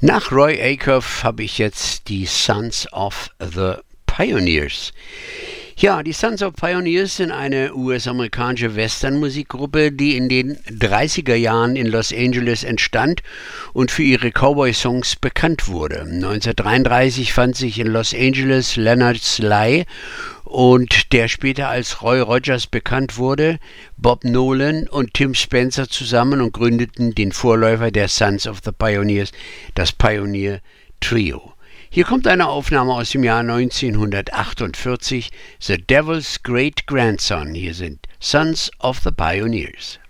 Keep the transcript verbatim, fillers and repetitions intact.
Nach Roy Acuff habe ich jetzt die Sons of the Pioneers. Ja, die Sons of Pioneers sind eine U S-amerikanische Western-Musikgruppe, die in den dreißiger Jahren in Los Angeles entstand und für ihre Cowboy-Songs bekannt wurde. neunzehnhundertdreiunddreißig fand sich in Los Angeles Leonard Sly und der später als Roy Rogers bekannt wurde, Bob Nolan und Tim Spencer zusammen und gründeten den Vorläufer der Sons of the Pioneers, das Pioneer Trio. Hier kommt eine Aufnahme aus dem Jahr neunzehnhundertachtundvierzig, The Devil's Great Grandson. Hier sind Sons of the Pioneers.